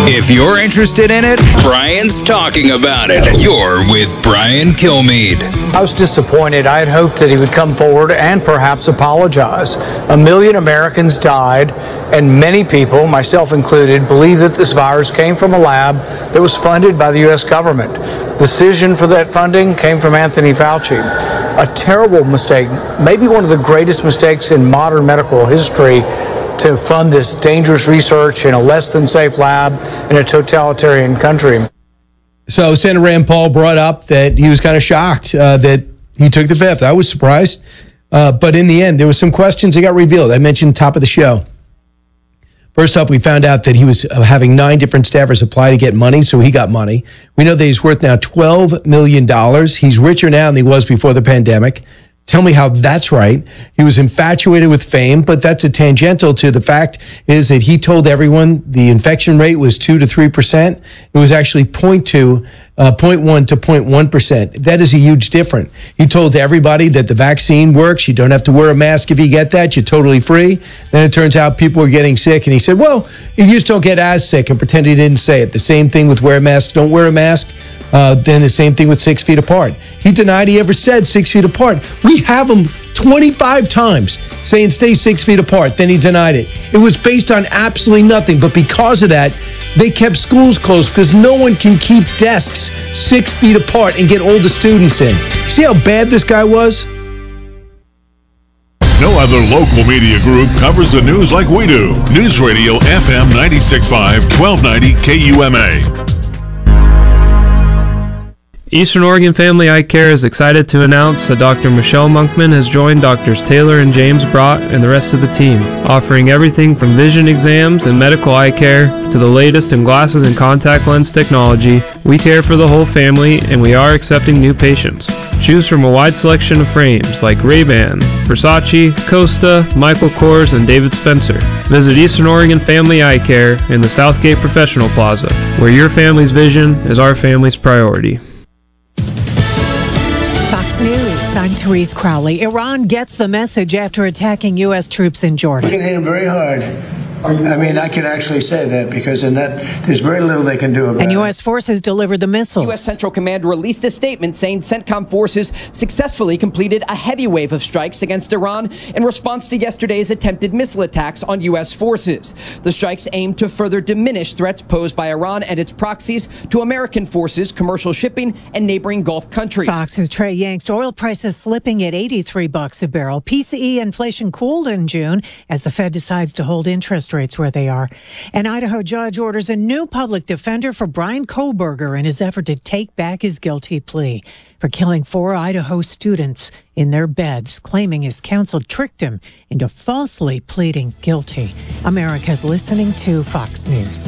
If you're interested in it, Brian's talking about it. You're with Brian Kilmeade. I was disappointed. I had hoped that he would come forward and perhaps apologize. 1 million Americans died, and many people, myself included, believe that this virus came from a lab that was funded by the U.S. government. The decision for that funding came from Anthony Fauci. A terrible mistake, maybe one of the greatest mistakes in modern medical history, to fund this dangerous research in a less than safe lab in a totalitarian country. So Senator Rand Paul brought up that he was kind of shocked that he took the fifth. I was surprised. But in the end, there were some questions that got revealed. I mentioned top of the show. First up, we found out that he was having 9 different staffers apply to get money, so he got money. We know that he's worth now $12 million. He's richer now than he was before the pandemic. Tell me how that's right. He was infatuated with fame, but that's a tangential to the fact is that he told everyone the infection rate was 2 to 3%. It was actually 0.1 to 0.1%. That is a huge difference. He told everybody that the vaccine works. You don't have to wear a mask if you get that. You're totally free. Then it turns out people were getting sick, and he said, well, you just don't get as sick, and pretend he didn't say it. The same thing with wear a mask, don't wear a mask. Then the same thing with 6 feet apart. He denied he ever said 6 feet apart. We have him 25 times saying stay 6 feet apart. Then he denied it. It was based on absolutely nothing. But because of that, they kept schools closed because no one can keep desks 6 feet apart and get all the students in. See how bad this guy was? No other local media group covers the news like we do. News Radio FM 96.5, 1290 KUMA. Eastern Oregon Family Eye Care is excited to announce that Dr. Michelle Monkman has joined Drs. Taylor and James Brott and the rest of the team, offering everything from vision exams and medical eye care to the latest in glasses and contact lens technology. We care for the whole family, and we are accepting new patients. Choose from a wide selection of frames like Ray-Ban, Versace, Costa, Michael Kors, and David Spencer. Visit Eastern Oregon Family Eye Care in the Southgate Professional Plaza, where your family's vision is our family's priority. Fox News, I'm Therese Crowley. Iran gets the message after attacking U.S. troops in Jordan. We can hit them very hard. I mean, I can actually say that because in that, there's very little they can do about it. And U.S. forces delivered the missiles. U.S. Central Command released a statement saying CENTCOM forces successfully completed a heavy wave of strikes against Iran in response to yesterday's attempted missile attacks on U.S. forces. The strikes aim to further diminish threats posed by Iran and its proxies to American forces, commercial shipping, and neighboring Gulf countries. Fox's Trey Yangst. Oil prices slipping at $83 a barrel. PCE inflation cooled in June as the Fed decides to hold interest rates where they are. An Idaho judge orders a new public defender for Brian Kohberger in his effort to take back his guilty plea for killing 4 Idaho students in their beds, claiming his counsel tricked him into falsely pleading guilty. America's listening to Fox News.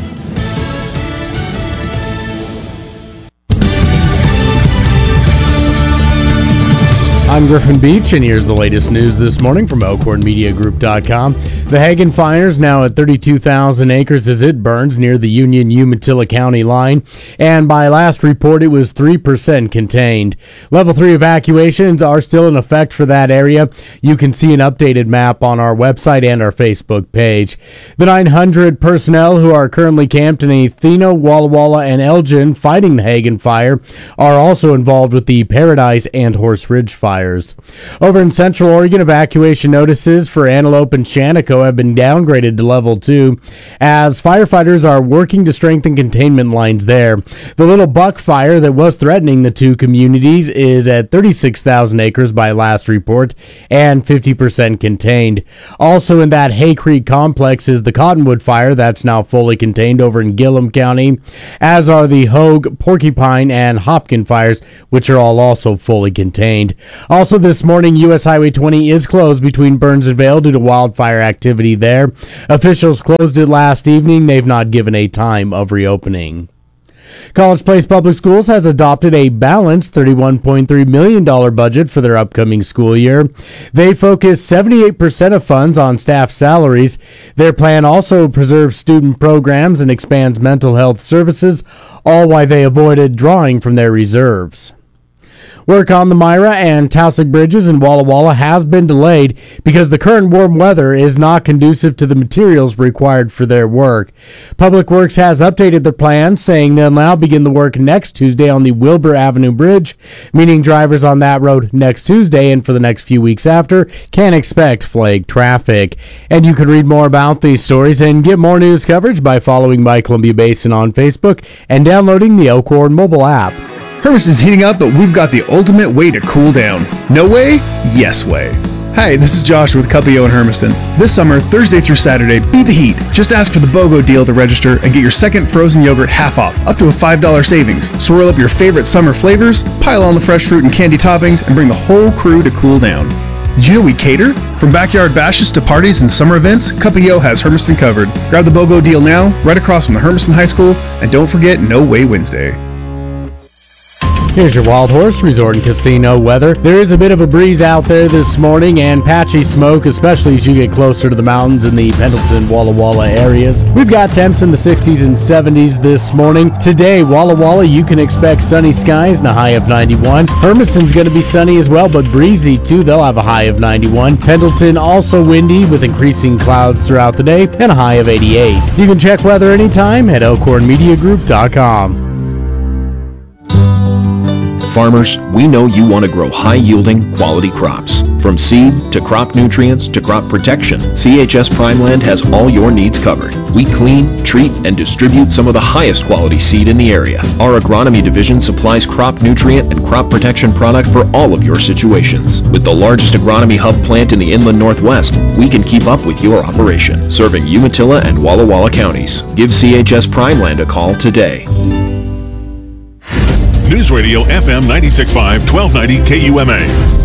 I'm Griffin Beach, and here's the latest news this morning from ElkhornMediaGroup.com. The Hagen Fire is now at 32,000 acres as it burns near the Union-Umatilla County line, and by last report, it was 3% contained. Level 3 evacuations are still in effect for that area. You can see an updated map on our website and our Facebook page. The 900 personnel who are currently camped in Athena, Walla Walla, and Elgin fighting the Hagen Fire are also involved with the Paradise and Horse Ridge fires. Over in Central Oregon, evacuation notices for Antelope and Shaniko have been downgraded to level 2 as firefighters are working to strengthen containment lines there. The Little Buck fire that was threatening the two communities is at 36,000 acres by last report and 50% contained. Also in that Hay Creek complex is the Cottonwood fire that's now fully contained over in Gillum County, as are the Hogue, Porcupine, and Hopkin fires, which are all also fully contained. Also this morning, U.S. Highway 20 is closed between Burns and Vail due to wildfire activity there. Officials closed it last evening. They've not given a time of reopening. College Place Public Schools has adopted a balanced $31.3 million budget for their upcoming school year. They focus 78% of funds on staff salaries. Their plan also preserves student programs and expands mental health services, all while they avoided drawing from their reserves. Work on the Myra and Taussig bridges in Walla Walla has been delayed because the current warm weather is not conducive to the materials required for their work. Public Works has updated their plans, saying they'll now begin the work next Tuesday on the Wilbur Avenue Bridge, meaning drivers on that road next Tuesday and for the next few weeks after can expect flagged traffic. And you can read more about these stories and get more news coverage by following My Columbia Basin on Facebook and downloading the Elkhorn mobile app. Hermiston's heating up, but we've got the ultimate way to cool down. No way? Yes way. Hi, this is Josh with Cuppio in Hermiston. This summer, Thursday through Saturday, beat the heat. Just ask for the BOGO deal to register and get your second frozen yogurt half off, up to a $5 savings. Swirl up your favorite summer flavors, pile on the fresh fruit and candy toppings, and bring the whole crew to cool down. Did you know we cater? From backyard bashes to parties and summer events, Cuppio has Hermiston covered. Grab the BOGO deal now, right across from the Hermiston High School, and don't forget No Way Wednesday. Here's your Wild Horse Resort and Casino weather. There is a bit of a breeze out there this morning and patchy smoke, especially as you get closer to the mountains in the Pendleton, Walla Walla areas. We've got temps in the 60s and 70s this morning. Today, Walla Walla, you can expect sunny skies and a high of 91. Hermiston's going to be sunny as well, but breezy too. They'll have a high of 91. Pendleton also windy with increasing clouds throughout the day and a high of 88. You can check weather anytime at elkhornmediagroup.com. Farmers, we know you want to grow high-yielding, quality crops. From seed to crop nutrients to crop protection, CHS Primeland has all your needs covered. We clean, treat, and distribute some of the highest quality seed in the area. Our agronomy division supplies crop nutrient and crop protection product for all of your situations. With the largest agronomy hub plant in the inland Northwest, we can keep up with your operation, serving Umatilla and Walla Walla counties. Give CHS Primeland a call today. News Radio FM 96.5, 1290 KUMA.